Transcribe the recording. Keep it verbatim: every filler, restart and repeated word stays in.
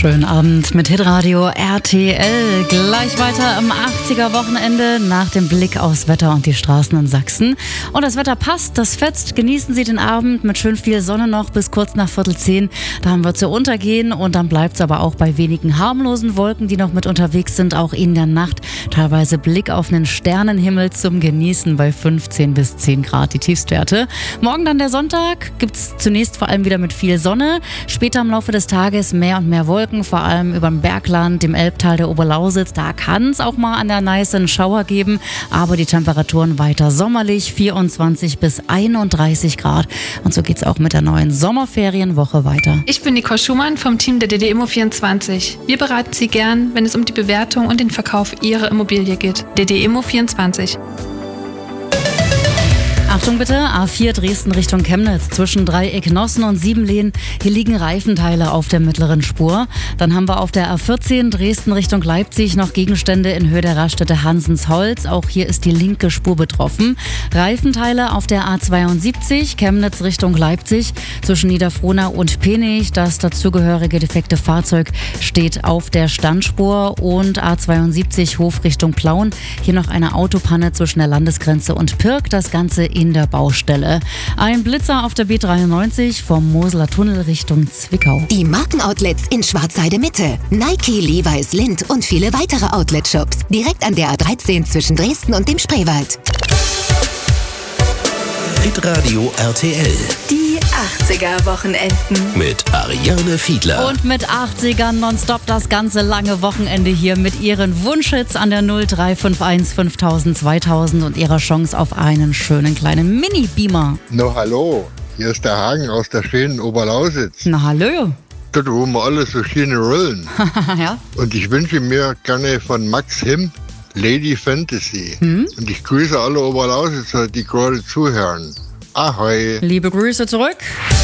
Schönen Abend mit Hitradio R T L. Gleich weiter am achtziger-Wochenende nach dem Blick aufs Wetter und die Straßen in Sachsen. Und das Wetter passt, das fetzt. Genießen Sie den Abend mit schön viel Sonne noch bis kurz nach Viertel zehn. Dann wird es ja untergehen und dann bleibt es aber auch bei wenigen harmlosen Wolken, die noch mit unterwegs sind. Auch in der Nacht teilweise Blick auf einen Sternenhimmel zum Genießen bei fünfzehn bis zehn Grad die Tiefstwerte. Morgen dann der Sonntag, gibt es zunächst vor allem wieder mit viel Sonne. Später im Laufe des Tages mehr und mehr Wolken, vor allem über dem Bergland, dem Elbtal der Oberlausitz. Da kann es auch mal an der Neiße einen Schauer geben, aber die Temperaturen weiter sommerlich, vierundzwanzig bis einunddreißig Grad. Und so geht es auch mit der neuen Sommerferienwoche weiter. Ich bin Nicole Schumann vom Team der D D Immo vierundzwanzig. Wir beraten Sie gern, wenn es um die Bewertung und den Verkauf Ihrer Immobilie geht. D D Immo vierundzwanzig. Achtung bitte, A vier Dresden Richtung Chemnitz, zwischen Dreieck Nossen und Siebenlehn. Hier liegen Reifenteile auf der mittleren Spur. Dann haben wir auf der A vierzehn Dresden Richtung Leipzig noch Gegenstände in Höhe der Raststätte Hansensholz. Auch hier ist die linke Spur betroffen. Reifenteile auf der A zweiundsiebzig Chemnitz Richtung Leipzig, zwischen Niederfrohna und Penich. Das dazugehörige defekte Fahrzeug steht auf der Standspur. Und A zweiundsiebzig Hof Richtung Plauen. Hier noch eine Autopanne zwischen der Landesgrenze und Pirk. Das Ganze in der Baustelle. Ein Blitzer auf der B dreiundneunzig vom Moseler Tunnel Richtung Zwickau. Die Markenoutlets in Schwarzheide Mitte. Nike, Levi's, Lindt und viele weitere Outlet-Shops. Direkt an der A dreizehn zwischen Dresden und dem Spreewald. Hitradio R T L. Die achtziger-Wochenenden. Mit Ariane Fiedler. Und mit achtzigern nonstop das ganze lange Wochenende hier mit ihren Wunschhits an der null drei fünf eins fünftausend zweitausend und ihrer Chance auf einen schönen kleinen Mini-Beamer. Na hallo, hier ist der Hagen aus der schönen Oberlausitz. Na hallo. Dort, wo wir alle so schöne rollen. Ja. Und ich wünsche mir gerne von Max Himm Lady Fantasy. Hm? Und ich grüße alle Oberlausitzer, die gerade zuhören. Ahoi. Liebe Grüße zurück.